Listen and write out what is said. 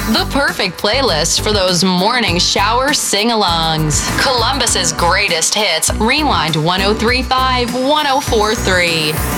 The perfect playlist for those morning shower sing-alongs. Columbus's greatest hits, Rewind 1035, 1043.